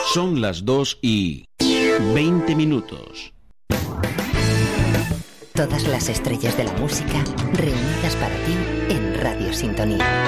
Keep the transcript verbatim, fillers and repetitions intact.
Son las dos y veinte minutos. Todas las estrellas de la música reunidas para ti en Radio Sintonía.